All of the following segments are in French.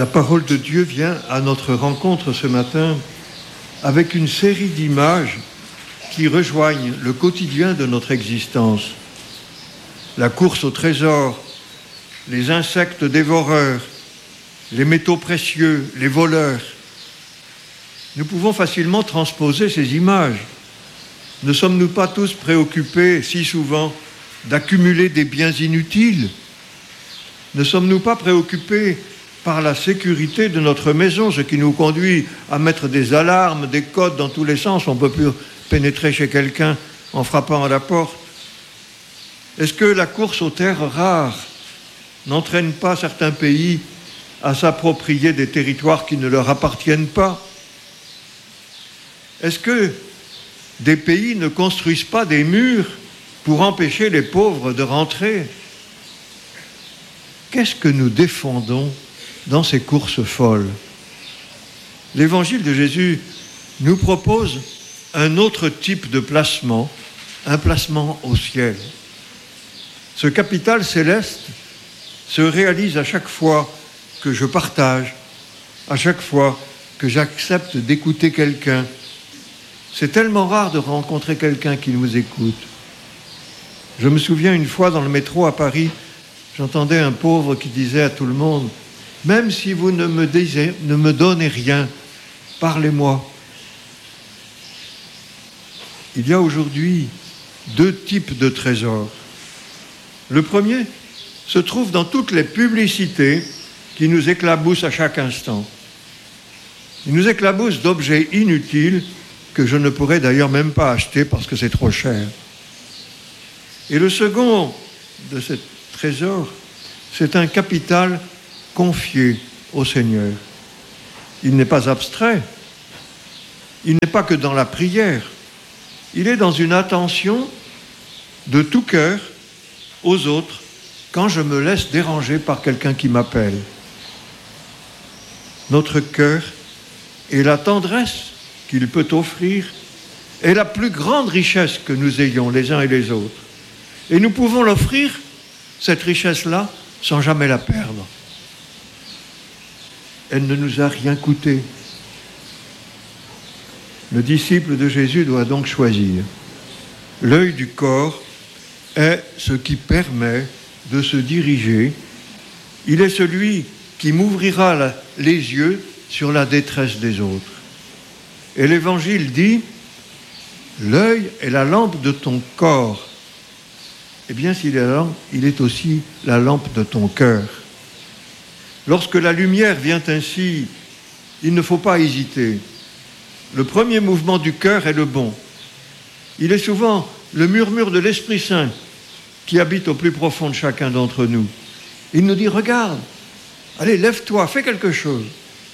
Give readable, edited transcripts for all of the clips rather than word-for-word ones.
La parole de Dieu vient à notre rencontre ce matin avec une série d'images qui rejoignent le quotidien de notre existence. La course au trésor, les insectes dévoreurs, les métaux précieux, les voleurs. Nous pouvons facilement transposer ces images. Ne sommes-nous pas tous préoccupés, si souvent, d'accumuler des biens inutiles ? Ne sommes-nous pas préoccupés par la sécurité de notre maison, ce qui nous conduit à mettre des alarmes, des codes dans tous les sens? On ne peut plus pénétrer chez quelqu'un en frappant à la porte. Est-ce que la course aux terres rares n'entraîne pas certains pays à s'approprier des territoires qui ne leur appartiennent pas? Est-ce que des pays ne construisent pas des murs pour empêcher les pauvres de rentrer? Qu'est-ce que nous défendons dans ces courses folles? L'Évangile de Jésus nous propose un autre type de placement, un placement au ciel. Ce capital céleste se réalise à chaque fois que je partage, à chaque fois que j'accepte d'écouter quelqu'un. C'est tellement rare de rencontrer quelqu'un qui nous écoute. Je me souviens une fois dans le métro à Paris, j'entendais un pauvre qui disait à tout le monde « Même si vous ne me donnez rien, parlez-moi ». Il y a aujourd'hui deux types de trésors. Le premier se trouve dans toutes les publicités qui nous éclaboussent à chaque instant. Ils nous éclaboussent d'objets inutiles que je ne pourrais d'ailleurs même pas acheter parce que c'est trop cher. Et le second de ces trésors, c'est un capital confié au Seigneur. Il n'est pas abstrait, il n'est pas que dans la prière, il est dans une attention de tout cœur aux autres quand je me laisse déranger par quelqu'un qui m'appelle. Notre cœur et la tendresse qu'il peut offrir est la plus grande richesse que nous ayons les uns et les autres. Et nous pouvons l'offrir, cette richesse-là, sans jamais la perdre. Elle ne nous a rien coûté. Le disciple de Jésus doit donc choisir. L'œil du corps est ce qui permet de se diriger. Il est celui qui m'ouvrira les yeux sur la détresse des autres. Et l'Évangile dit « L'œil est la lampe de ton corps ». Eh bien, s'il est la lampe, il est aussi la lampe de ton cœur. Lorsque la lumière vient ainsi, il ne faut pas hésiter. Le premier mouvement du cœur est le bon. Il est souvent le murmure de l'Esprit Saint qui habite au plus profond de chacun d'entre nous. Il nous dit « Regarde, allez, lève-toi, fais quelque chose ».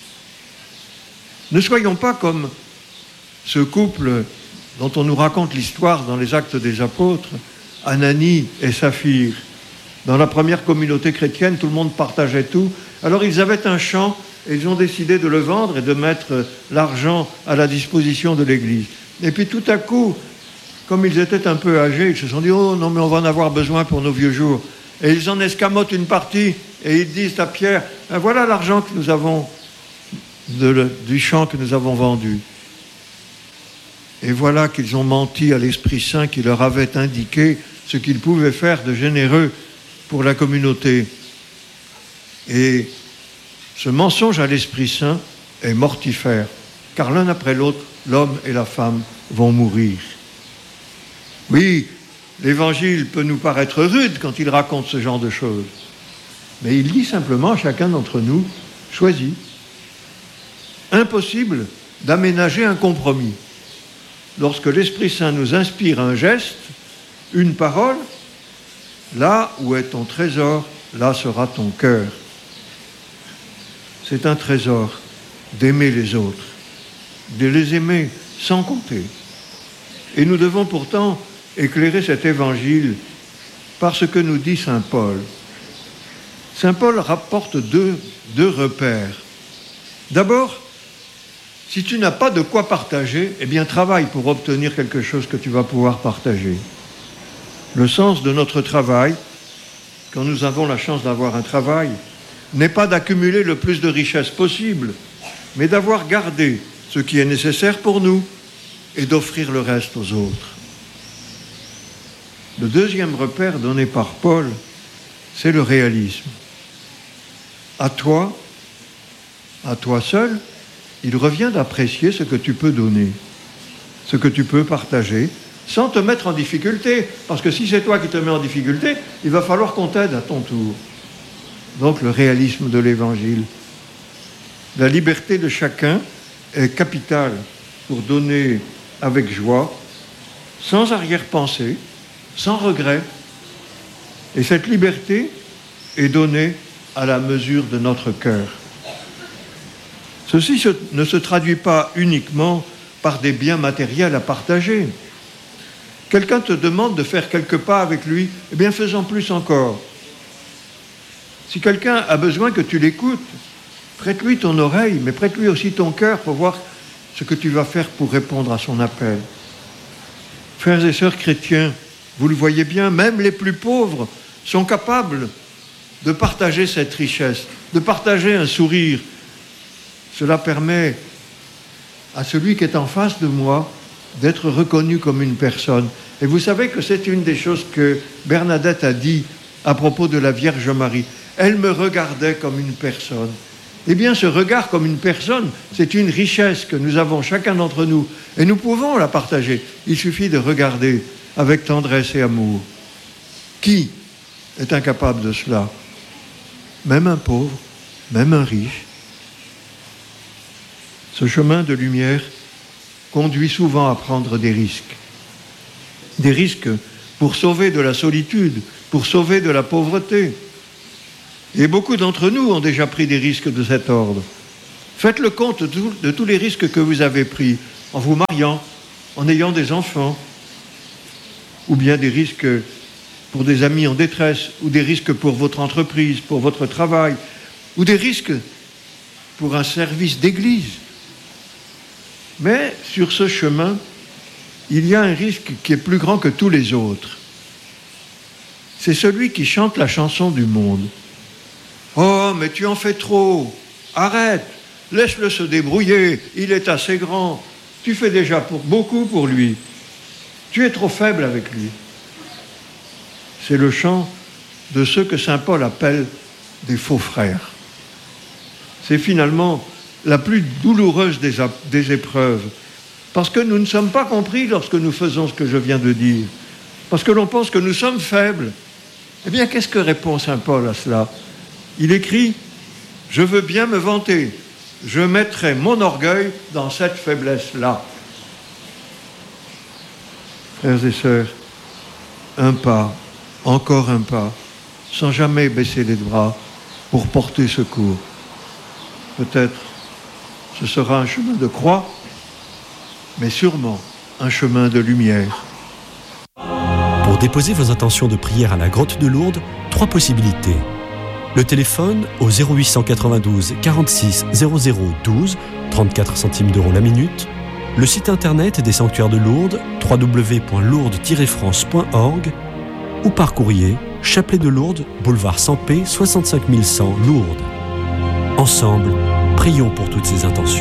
Ne soyons pas comme ce couple dont on nous raconte l'histoire dans les Actes des Apôtres, Ananie et Saphir. Dans la première communauté chrétienne, tout le monde partageait tout. Alors ils avaient un champ et ils ont décidé de le vendre et de mettre l'argent à la disposition de l'Église. Et puis tout à coup, comme ils étaient un peu âgés, ils se sont dit « Oh non, mais on va en avoir besoin pour nos vieux jours ». Et ils en escamotent une partie et ils disent à Pierre « Voilà l'argent que nous avons du champ que nous avons vendu ». Et voilà qu'ils ont menti à l'Esprit Saint qui leur avait indiqué ce qu'ils pouvaient faire de généreux pour la communauté. Et ce mensonge à l'Esprit Saint est mortifère, car l'un après l'autre, l'homme et la femme vont mourir. Oui, l'Évangile peut nous paraître rude quand il raconte ce genre de choses, mais il dit simplement à chacun d'entre nous, choisis. Impossible d'aménager un compromis. Lorsque l'Esprit Saint nous inspire un geste, une parole, là où est ton trésor, là sera ton cœur. C'est un trésor d'aimer les autres, de les aimer sans compter. Et nous devons pourtant éclairer cet évangile par ce que nous dit saint Paul. Saint Paul rapporte deux repères. D'abord, si tu n'as pas de quoi partager, eh bien travaille pour obtenir quelque chose que tu vas pouvoir partager. Le sens de notre travail, quand nous avons la chance d'avoir un travail, n'est pas d'accumuler le plus de richesses possible, mais d'avoir gardé ce qui est nécessaire pour nous et d'offrir le reste aux autres. Le deuxième repère donné par Paul, c'est le réalisme. À toi seul, il revient d'apprécier ce que tu peux donner, ce que tu peux partager, sans te mettre en difficulté, parce que si c'est toi qui te mets en difficulté, il va falloir qu'on t'aide à ton tour. Donc le réalisme de l'Évangile. La liberté de chacun est capitale pour donner avec joie, sans arrière-pensée, sans regret. Et cette liberté est donnée à la mesure de notre cœur. Ceci ne se traduit pas uniquement par des biens matériels à partager. Quelqu'un te demande de faire quelques pas avec lui, eh bien fais-en plus encore. Si quelqu'un a besoin que tu l'écoutes, prête-lui ton oreille, mais prête-lui aussi ton cœur pour voir ce que tu vas faire pour répondre à son appel. Frères et sœurs chrétiens, vous le voyez bien, même les plus pauvres sont capables de partager cette richesse, de partager un sourire. Cela permet à celui qui est en face de moi d'être reconnu comme une personne. Et vous savez que c'est une des choses que Bernadette a dit à propos de la Vierge Marie. Elle me regardait comme une personne. Eh bien, ce regard comme une personne, c'est une richesse que nous avons chacun d'entre nous. Et nous pouvons la partager. Il suffit de regarder avec tendresse et amour. Qui est incapable de cela? Même un pauvre, même un riche. Ce chemin de lumière conduit souvent à prendre des risques. Des risques pour sauver de la solitude, pour sauver de la pauvreté. Et beaucoup d'entre nous ont déjà pris des risques de cet ordre. Faites le compte de tous les risques que vous avez pris en vous mariant, en ayant des enfants, ou bien des risques pour des amis en détresse, ou des risques pour votre entreprise, pour votre travail, ou des risques pour un service d'église. Mais sur ce chemin, il y a un risque qui est plus grand que tous les autres. C'est celui qui chante la chanson du monde. Oh, mais tu en fais trop. Arrête. Laisse-le se débrouiller. Il est assez grand. Tu fais déjà beaucoup pour lui. Tu es trop faible avec lui. C'est le chant de ceux que saint Paul appelle des faux frères. C'est finalement la plus douloureuse des épreuves. Parce que nous ne sommes pas compris lorsque nous faisons ce que je viens de dire. Parce que l'on pense que nous sommes faibles. Eh bien, qu'est-ce que répond saint Paul à cela? Il écrit « Je veux bien me vanter, je mettrai mon orgueil dans cette faiblesse-là. » Frères et sœurs, un pas, encore un pas, sans jamais baisser les bras pour porter secours. Peut-être ce sera un chemin de croix, mais sûrement un chemin de lumière. Pour déposer vos intentions de prière à la grotte de Lourdes, 3 possibilités. Le téléphone au 0892 46 00 12, 34 centimes d'euros la minute. Le site internet des sanctuaires de Lourdes, www.lourdes-france.org, ou par courrier, Chapelet de Lourdes, boulevard Sampé, 65 100 Lourdes. Ensemble, prions pour toutes ces intentions.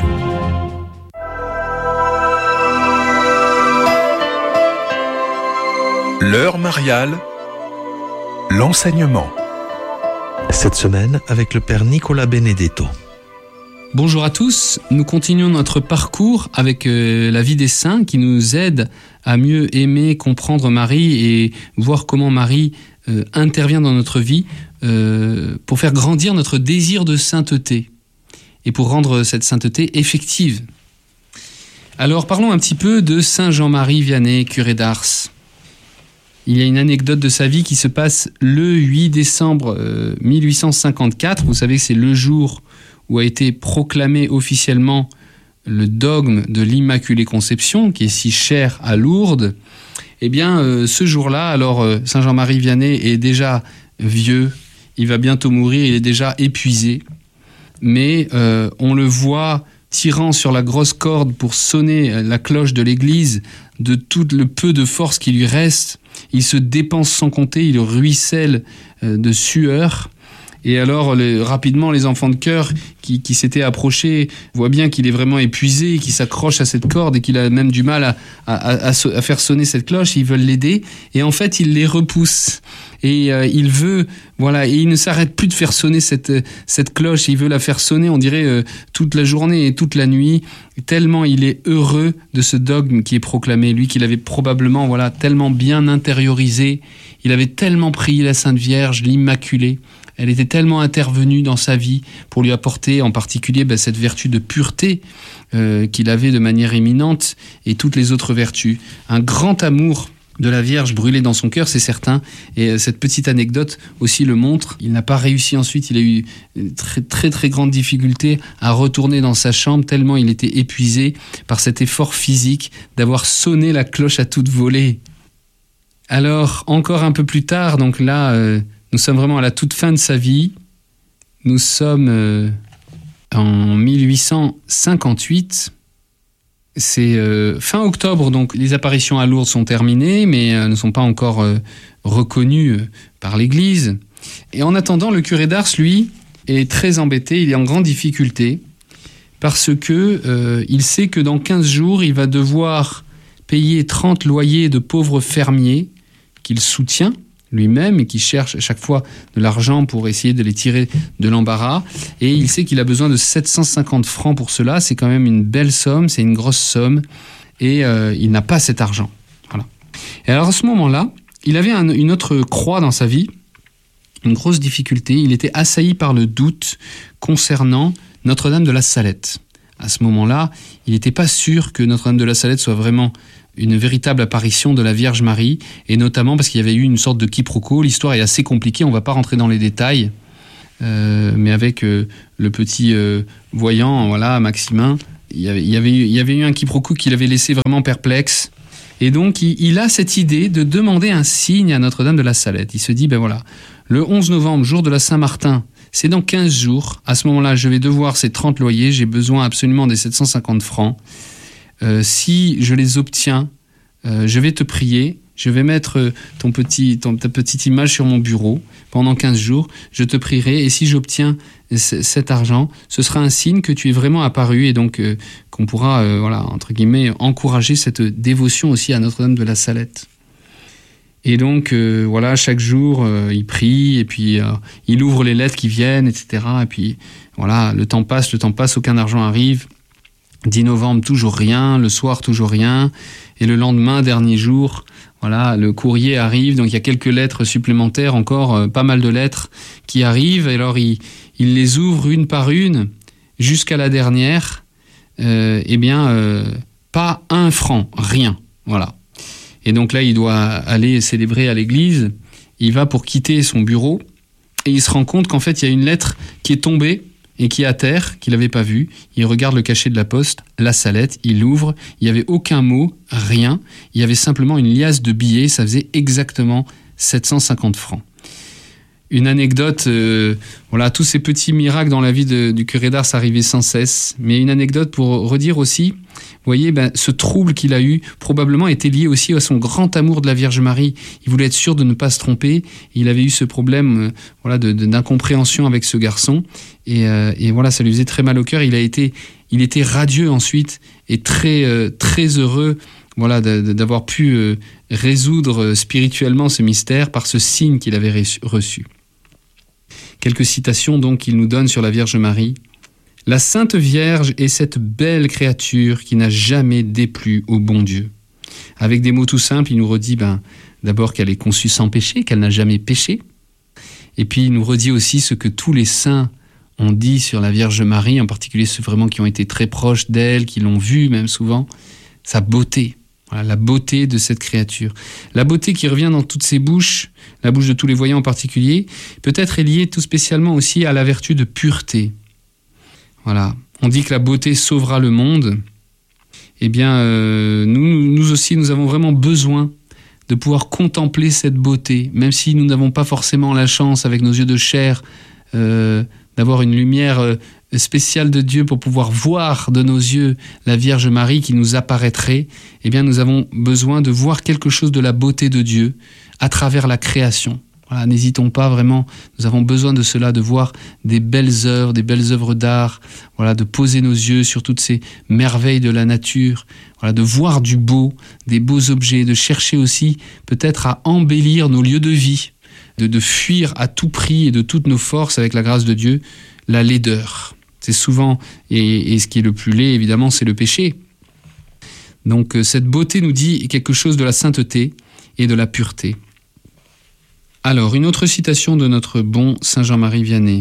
L'heure mariale, l'enseignement. Cette semaine avec le Père Nicolas Benedetto. Bonjour à tous, nous continuons notre parcours avec la vie des saints qui nous aide à mieux aimer, comprendre Marie et voir comment Marie intervient dans notre vie pour faire grandir notre désir de sainteté et pour rendre cette sainteté effective. Alors parlons un petit peu de Saint Jean-Marie Vianney, curé d'Ars. Il y a une anecdote de sa vie qui se passe le 8 décembre 1854. Vous savez que c'est le jour où a été proclamé officiellement le dogme de l'Immaculée Conception, qui est si cher à Lourdes. Eh bien, ce jour-là, alors Saint Jean-Marie Vianney est déjà vieux, il va bientôt mourir, il est déjà épuisé. Mais on le voit tirant sur la grosse corde pour sonner la cloche de l'église de tout le peu de force qui lui reste. Il se dépense sans compter, il ruisselle de sueur. Et alors, rapidement, les enfants de chœur qui s'étaient approchés voient bien qu'il est vraiment épuisé, qu'il s'accroche à cette corde et qu'il a même du mal à faire sonner cette cloche. Ils veulent l'aider. Et en fait, il les repousse. Et il veut, voilà, et il ne s'arrête plus de faire sonner cette cloche. Il veut la faire sonner, on dirait, toute la journée et toute la nuit, tellement il est heureux de ce dogme qui est proclamé. Lui, qu'il avait probablement, voilà, tellement bien intériorisé. Il avait tellement prié la Sainte Vierge, l'Immaculée. Elle était tellement intervenue dans sa vie pour lui apporter en particulier cette vertu de pureté qu'il avait de manière éminente et toutes les autres vertus. Un grand amour de la Vierge brûlé dans son cœur, c'est certain. Et cette petite anecdote aussi le montre. Il n'a pas réussi ensuite, il a eu très très très grande difficulté à retourner dans sa chambre tellement il était épuisé par cet effort physique d'avoir sonné la cloche à toute volée. Alors, encore un peu plus tard, donc là... nous sommes vraiment à la toute fin de sa vie. Nous sommes en 1858. C'est fin octobre, donc les apparitions à Lourdes sont terminées, mais ne sont pas encore reconnues par l'Église. Et en attendant, le curé d'Ars, lui, est très embêté, il est en grande difficulté, parce que il sait que dans 15 jours, il va devoir payer 30 loyers de pauvres fermiers qu'il soutient lui-même et qui cherche à chaque fois de l'argent pour essayer de les tirer de l'embarras. Et il sait qu'il a besoin de 750 francs pour cela. C'est quand même une belle somme, c'est une grosse somme. Et il n'a pas cet argent. Voilà. Et alors à ce moment-là, il avait une autre croix dans sa vie, une grosse difficulté. Il était assailli par le doute concernant Notre-Dame de la Salette. À ce moment-là, il n'était pas sûr que Notre-Dame de la Salette soit vraiment une véritable apparition de la Vierge Marie, et notamment parce qu'il y avait eu une sorte de quiproquo. L'histoire est assez compliquée, on ne va pas rentrer dans les détails, mais avec le petit voyant, voilà, Maximin, il y avait eu un quiproquo qui l'avait laissé vraiment perplexe, et donc il a cette idée de demander un signe à Notre-Dame de la Salette. Il se dit, ben voilà, le 11 novembre, jour de la Saint-Martin, c'est dans 15 jours, à ce moment-là, je vais devoir ces 30 loyers, j'ai besoin absolument des 750 francs. Si je les obtiens, je vais te prier, je vais mettre ta petite image sur mon bureau pendant 15 jours, je te prierai, et si j'obtiens cet argent, ce sera un signe que tu es vraiment apparu, et donc qu'on pourra, voilà, entre guillemets, encourager cette dévotion aussi à Notre-Dame de la Salette. Et donc, voilà, chaque jour, il prie, et puis il ouvre les lettres qui viennent, etc. Et puis, voilà, le temps passe, aucun argent arrive. 10 novembre, toujours rien. Le soir, toujours rien. Et le lendemain, dernier jour, voilà, le courrier arrive. Donc, il y a quelques lettres supplémentaires, encore pas mal de lettres qui arrivent. Et alors, il les ouvre une par une jusqu'à la dernière. Pas un franc, rien. Voilà. Et donc là, il doit aller célébrer à l'église. Il va pour quitter son bureau. Et il se rend compte qu'en fait, il y a une lettre qui est tombée et qui est à terre, qu'il n'avait pas vue. Il regarde le cachet de la poste, la Salette, il l'ouvre, il n'y avait aucun mot, rien. Il y avait simplement une liasse de billets, ça faisait exactement 750 francs. Une anecdote, voilà, tous ces petits miracles dans la vie du curé d'Ars arrivaient sans cesse, mais une anecdote pour redire aussi, vous voyez, ce trouble qu'il a eu probablement était lié aussi à son grand amour de la Vierge Marie. Il voulait être sûr de ne pas se tromper. Il avait eu ce problème, voilà, d'incompréhension avec ce garçon, et voilà, ça lui faisait très mal au cœur. Il était radieux ensuite et très très heureux, voilà, d'avoir pu résoudre spirituellement ce mystère par ce signe qu'il avait reçu. Quelques citations donc qu'il nous donne sur la Vierge Marie. « La Sainte Vierge est cette belle créature qui n'a jamais déplu au bon Dieu. » Avec des mots tout simples, il nous redit d'abord qu'elle est conçue sans péché, qu'elle n'a jamais péché. Et puis il nous redit aussi ce que tous les saints ont dit sur la Vierge Marie, en particulier ceux vraiment qui ont été très proches d'elle, qui l'ont vue même souvent, sa beauté. Voilà, la beauté de cette créature. La beauté qui revient dans toutes ses bouches, la bouche de tous les voyants en particulier, peut-être est liée tout spécialement aussi à la vertu de pureté. Voilà, on dit que la beauté sauvera le monde. Eh bien, nous aussi, nous avons vraiment besoin de pouvoir contempler cette beauté, même si nous n'avons pas forcément la chance, avec nos yeux de chair, d'avoir une lumière spéciale de Dieu pour pouvoir voir de nos yeux la Vierge Marie qui nous apparaîtrait. Eh bien, nous avons besoin de voir quelque chose de la beauté de Dieu à travers la création. Voilà, n'hésitons pas vraiment, nous avons besoin de cela, de voir des belles œuvres d'art, voilà, de poser nos yeux sur toutes ces merveilles de la nature, voilà, de voir du beau, des beaux objets, de chercher aussi peut-être à embellir nos lieux de vie, de fuir à tout prix et de toutes nos forces avec la grâce de Dieu, la laideur. C'est souvent, et ce qui est le plus laid évidemment, c'est le péché. Donc cette beauté nous dit quelque chose de la sainteté et de la pureté. Alors, une autre citation de notre bon Saint Jean-Marie Vianney.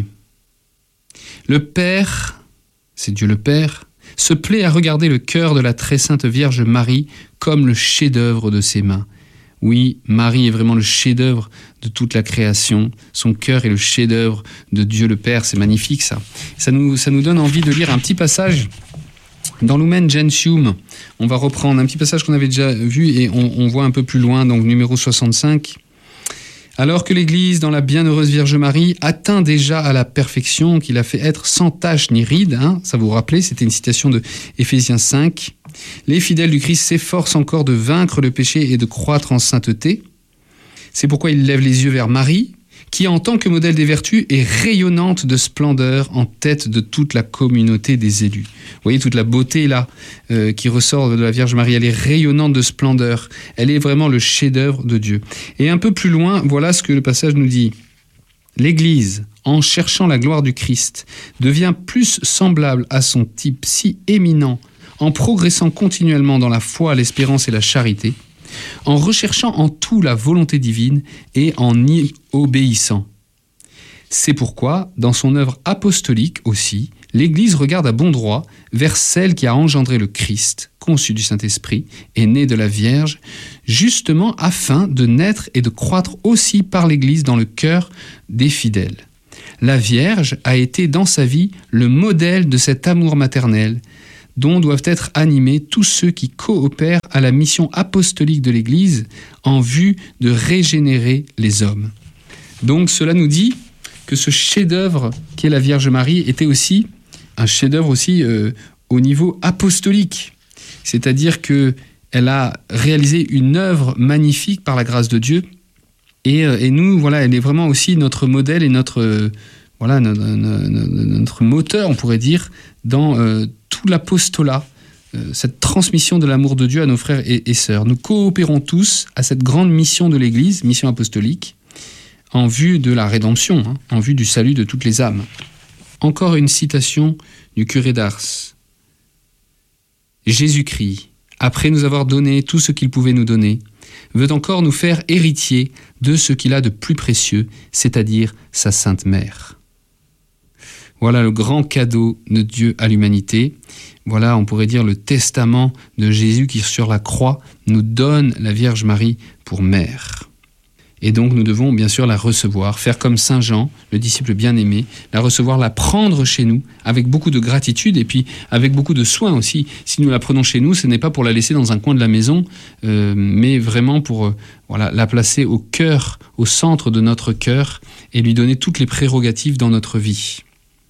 Le Père, c'est Dieu le Père, se plaît à regarder le cœur de la très sainte Vierge Marie comme le chef-d'œuvre de ses mains. Oui, Marie est vraiment le chef-d'œuvre de toute la création. Son cœur est le chef-d'œuvre de Dieu le Père. C'est magnifique, ça. Ça nous donne envie de lire un petit passage dans Lumen Gentium. On va reprendre un petit passage qu'on avait déjà vu et on voit un peu plus loin, donc numéro 65. Alors que l'Église, dans la bienheureuse Vierge Marie, atteint déjà à la perfection, qu'il a fait être sans tache ni ride, ça vous rappelez, c'était une citation de Éphésiens 5, les fidèles du Christ s'efforcent encore de vaincre le péché et de croître en sainteté. C'est pourquoi ils lèvent les yeux vers Marie, qui en tant que modèle des vertus est rayonnante de splendeur en tête de toute la communauté des élus. Vous voyez toute la beauté là qui ressort de la Vierge Marie, elle est rayonnante de splendeur, elle est vraiment le chef-d'œuvre de Dieu. Et un peu plus loin, voilà ce que le passage nous dit. L'Église, en cherchant la gloire du Christ, devient plus semblable à son type si éminent, en progressant continuellement dans la foi, l'espérance et la charité, en recherchant en tout la volonté divine et en y obéissant. C'est pourquoi, dans son œuvre apostolique aussi, l'Église regarde à bon droit vers celle qui a engendré le Christ, conçu du Saint-Esprit et né de la Vierge, justement afin de naître et de croître aussi par l'Église dans le cœur des fidèles. La Vierge a été dans sa vie le modèle de cet amour maternel, dont doivent être animés tous ceux qui coopèrent à la mission apostolique de l'Église en vue de régénérer les hommes. Donc cela nous dit que ce chef-d'œuvre qu'est la Vierge Marie était aussi un chef-d'œuvre aussi au niveau apostolique, c'est-à-dire qu'elle a réalisé une œuvre magnifique par la grâce de Dieu et nous, voilà, elle est vraiment aussi notre modèle et notre moteur, on pourrait dire, dans tout l'apostolat, cette transmission de l'amour de Dieu à nos frères et sœurs. Nous coopérons tous à cette grande mission de l'Église, mission apostolique, en vue de la rédemption, en vue du salut de toutes les âmes. Encore une citation du curé d'Ars. Jésus-Christ, après nous avoir donné tout ce qu'il pouvait nous donner, veut encore nous faire héritiers de ce qu'il a de plus précieux, c'est-à-dire sa Sainte Mère. Voilà le grand cadeau de Dieu à l'humanité. Voilà, on pourrait dire, le testament de Jésus qui, sur la croix, nous donne la Vierge Marie pour mère. Et donc, nous devons bien sûr la recevoir, faire comme Saint Jean, le disciple bien-aimé, la recevoir, la prendre chez nous, avec beaucoup de gratitude et puis avec beaucoup de soin aussi. Si nous la prenons chez nous, ce n'est pas pour la laisser dans un coin de la maison, mais vraiment pour la placer au cœur, au centre de notre cœur et lui donner toutes les prérogatives dans notre vie.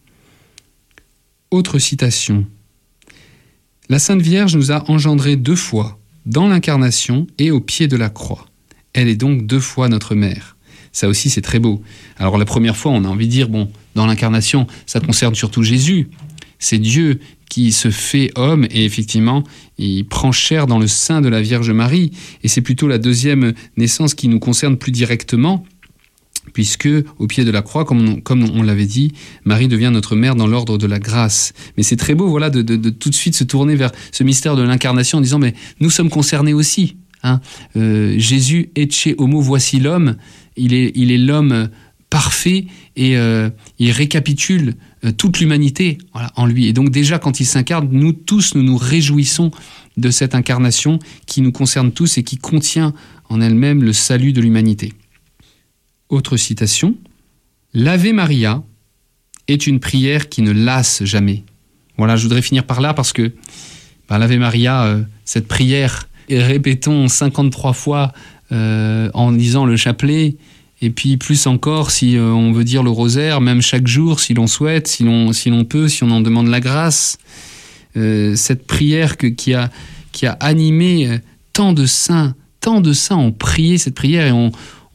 Autre citation. La Sainte Vierge nous a engendrés 2 fois, dans l'incarnation et au pied de la croix. Elle est donc 2 fois notre mère. Ça aussi, c'est très beau. Alors la première fois, on a envie de dire, dans l'incarnation, ça concerne surtout Jésus. C'est Dieu qui se fait homme et effectivement, il prend chair dans le sein de la Vierge Marie. Et c'est plutôt la deuxième naissance qui nous concerne plus directement, puisque au pied de la croix, comme on l'avait dit, Marie devient notre mère dans l'ordre de la grâce. Mais c'est très beau, voilà, de tout de suite se tourner vers ce mystère de l'incarnation en disant, mais nous sommes concernés aussi. Jésus ecce homo, voici l'homme. Il est l'homme parfait et il récapitule toute l'humanité en lui. Et donc déjà, quand il s'incarne, nous tous, nous nous réjouissons de cette incarnation qui nous concerne tous et qui contient en elle-même le salut de l'humanité. Autre citation, « L'Ave Maria est une prière qui ne lasse jamais. » Voilà, je voudrais finir par là parce que l'Ave Maria, cette prière, répétons 53 fois en disant le chapelet, et puis plus encore si on veut dire le rosaire, même chaque jour si l'on souhaite, si l'on peut, si on en demande la grâce. Cette prière qui a animé tant de saints ont prié cette prière et ont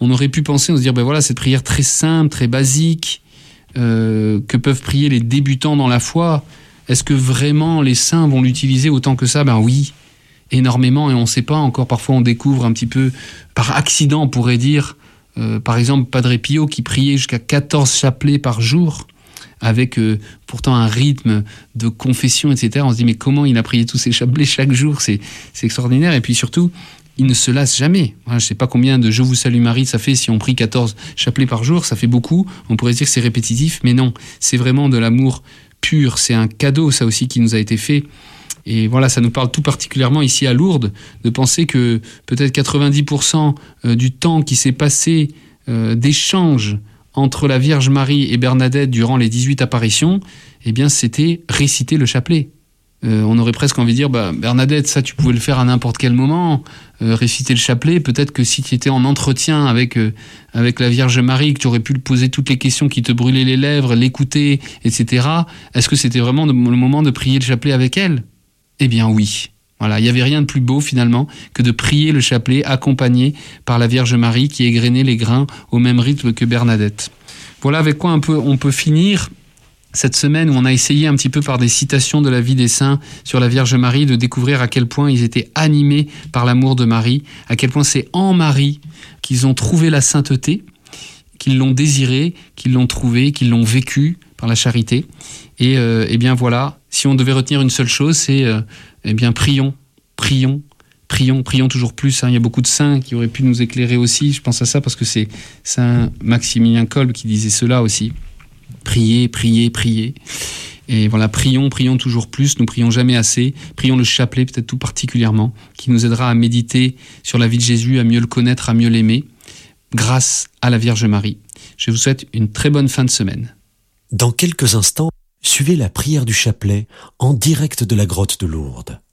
on aurait pu penser, on se dire, ben voilà, cette prière très simple, très basique, que peuvent prier les débutants dans la foi, est-ce que vraiment les saints vont l'utiliser autant que ça? Ben oui, énormément, et on ne sait pas encore. Parfois, on découvre un petit peu par accident, on pourrait dire, par exemple, Padre Pio qui priait jusqu'à 14 chapelets par jour, avec pourtant un rythme de confession, etc. On se dit, mais comment il a prié tous ces chapelets chaque jour? C'est extraordinaire. Et puis surtout, il ne se lasse jamais. Je ne sais pas combien de « Je vous salue Marie » ça fait, si on prie 14 chapelets par jour, ça fait beaucoup. On pourrait se dire que c'est répétitif, mais non, c'est vraiment de l'amour pur. C'est un cadeau, ça aussi, qui nous a été fait. Et voilà, ça nous parle tout particulièrement ici à Lourdes, de penser que peut-être 90% du temps qui s'est passé d'échange entre la Vierge Marie et Bernadette durant les 18 apparitions, eh bien, c'était réciter le chapelet. On aurait presque envie de dire, Bernadette, ça tu pouvais le faire à n'importe quel moment, réciter le chapelet, peut-être que si tu étais en entretien avec la Vierge Marie, que tu aurais pu lui poser toutes les questions qui te brûlaient les lèvres, l'écouter, etc., est-ce que c'était vraiment le moment de prier le chapelet avec elle? Eh bien oui. Voilà, il n'y avait rien de plus beau finalement que de prier le chapelet accompagné par la Vierge Marie qui égrenait les grains au même rythme que Bernadette. Voilà avec quoi on peut finir cette semaine où on a essayé un petit peu par des citations de la vie des saints sur la Vierge Marie de découvrir à quel point ils étaient animés par l'amour de Marie, à quel point c'est en Marie qu'ils ont trouvé la sainteté, qu'ils l'ont désirée, qu'ils l'ont trouvée, qu'ils l'ont vécue par la charité. Et bien voilà, si on devait retenir une seule chose, c'est prions toujours plus. Il y a beaucoup de saints qui auraient pu nous éclairer aussi. Je pense à ça parce que c'est Saint Maximilien Kolbe qui disait cela aussi. Priez. Et voilà, prions toujours plus, nous prions jamais assez. Prions le chapelet peut-être tout particulièrement, qui nous aidera à méditer sur la vie de Jésus, à mieux le connaître, à mieux l'aimer, grâce à la Vierge Marie. Je vous souhaite une très bonne fin de semaine. Dans quelques instants, suivez la prière du chapelet en direct de la grotte de Lourdes.